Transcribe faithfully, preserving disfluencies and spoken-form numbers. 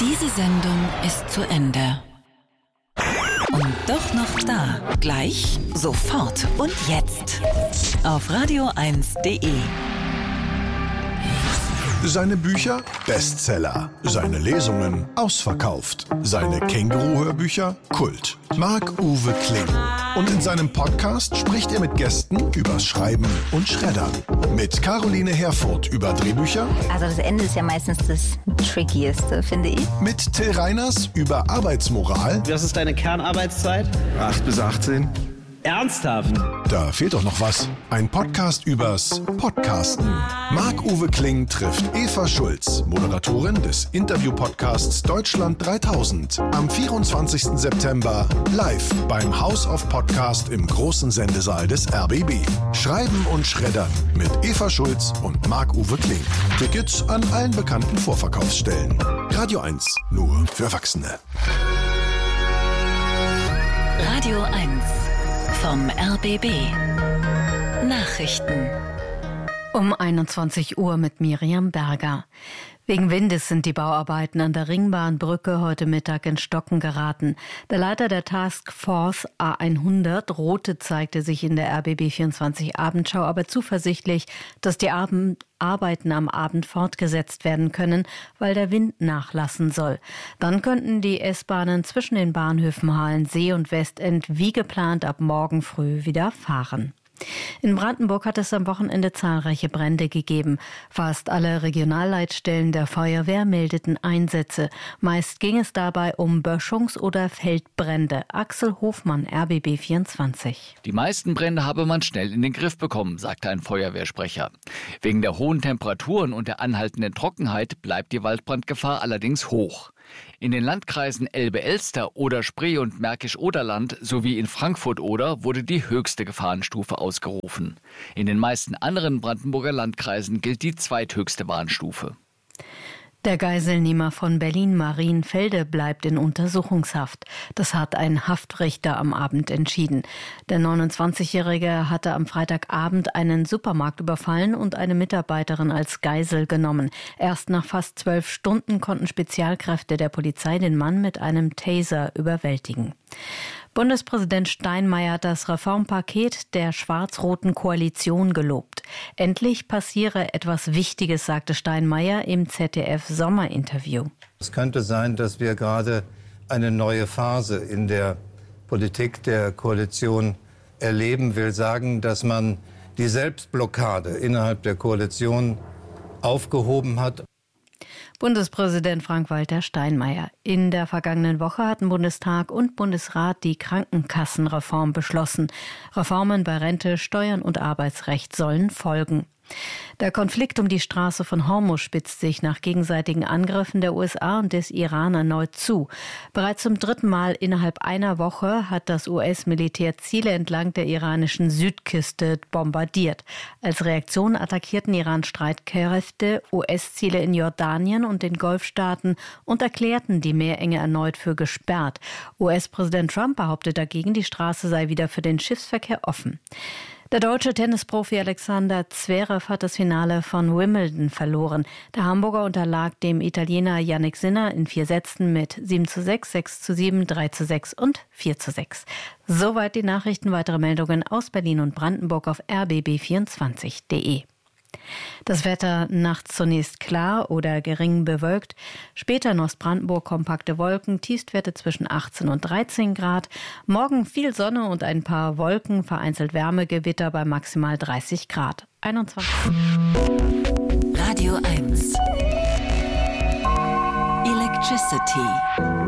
Diese Sendung ist zu Ende. Und doch noch da. Gleich, sofort und jetzt. Auf radio eins punkt de. Seine Bücher Bestseller, seine Lesungen ausverkauft, seine Känguru-Hörbücher Kult. Marc-Uwe Kling. Und in seinem Podcast spricht er mit Gästen übers Schreiben und Schreddern. Mit Caroline Herfurth über Drehbücher. Also das Ende ist ja meistens das Trickieste, finde ich. Mit Till Reiners über Arbeitsmoral. Was ist deine Kernarbeitszeit? acht bis achtzehn. Ernsthaft? Da fehlt doch noch was. Ein Podcast übers Podcasten. Marc-Uwe Kling trifft Eva Schulz, Moderatorin des Interview-Podcasts Deutschland dreitausend. Am vierundzwanzigsten September live beim House of Podcast im großen Sendesaal des R B B. Schreiben und Schreddern mit Eva Schulz und Marc-Uwe Kling. Tickets an allen bekannten Vorverkaufsstellen. Radio eins, nur für Erwachsene. Radio eins vom R B B. Nachrichten. Um einundzwanzig Uhr mit Miriam Berger. Wegen Windes sind die Bauarbeiten an der Ringbahnbrücke heute Mittag in Stocken geraten. Der Leiter der Task Force A hundert, Rote, zeigte sich in der R B B vierundzwanzig Abendschau aber zuversichtlich, dass die Abend Arbeiten am Abend fortgesetzt werden können, weil der Wind nachlassen soll. Dann könnten die S-Bahnen zwischen den Bahnhöfen Halensee und Westend wie geplant ab morgen früh wieder fahren. In Brandenburg hat es am Wochenende zahlreiche Brände gegeben. Fast alle Regionalleitstellen der Feuerwehr meldeten Einsätze. Meist ging es dabei um Böschungs- oder Feldbrände. Axel Hofmann, R B B vierundzwanzig. Die meisten Brände habe man schnell in den Griff bekommen, sagte ein Feuerwehrsprecher. Wegen der hohen Temperaturen und der anhaltenden Trockenheit bleibt die Waldbrandgefahr allerdings hoch. In den Landkreisen Elbe-Elster, Oder-Spree und Märkisch-Oderland sowie in Frankfurt-Oder wurde die höchste Gefahrenstufe ausgerufen. In den meisten anderen Brandenburger Landkreisen gilt die zweithöchste Warnstufe. Der Geiselnehmer von Berlin-Marienfelde bleibt in Untersuchungshaft. Das hat ein Haftrichter am Abend entschieden. Der neunundzwanzigjährige hatte am Freitagabend einen Supermarkt überfallen und eine Mitarbeiterin als Geisel genommen. Erst nach fast zwölf Stunden konnten Spezialkräfte der Polizei den Mann mit einem Taser überwältigen. Bundespräsident Steinmeier hat das Reformpaket der schwarz-roten Koalition gelobt. Endlich passiere etwas Wichtiges, sagte Steinmeier im Z D F-Sommerinterview. Es könnte sein, dass wir gerade eine neue Phase in der Politik der Koalition erleben. Will sagen, dass man die Selbstblockade innerhalb der Koalition aufgehoben hat. Bundespräsident Frank-Walter Steinmeier. In der vergangenen Woche hatten Bundestag und Bundesrat die Krankenkassenreform beschlossen. Reformen bei Rente, Steuern und Arbeitsrecht sollen folgen. Der Konflikt um die Straße von Hormuz spitzt sich nach gegenseitigen Angriffen der U S A und des Iran erneut zu. Bereits zum dritten Mal innerhalb einer Woche hat das U S-Militär Ziele entlang der iranischen Südküste bombardiert. Als Reaktion attackierten Iran-Streitkräfte U S-Ziele in Jordanien und den Golfstaaten und erklärten die Meerenge erneut für gesperrt. U S-Präsident Trump behauptet dagegen, die Straße sei wieder für den Schiffsverkehr offen. Der deutsche Tennisprofi Alexander Zverev hat das Finale von Wimbledon verloren. Der Hamburger unterlag dem Italiener Jannik Sinner in vier Sätzen mit sieben zu sechs, sechs zu sieben, drei zu sechs und vier zu sechs. Soweit die Nachrichten. Weitere Meldungen aus Berlin und Brandenburg auf r b b vierundzwanzig punkt de. Das Wetter nachts zunächst klar oder gering bewölkt. Später in Ostbrandenburg kompakte Wolken, Tiefstwerte zwischen achtzehn und dreizehn Grad. Morgen viel Sonne und ein paar Wolken, vereinzelt Wärmegewitter bei maximal dreißig Grad. einundzwanzig. Radio eins. Electricity.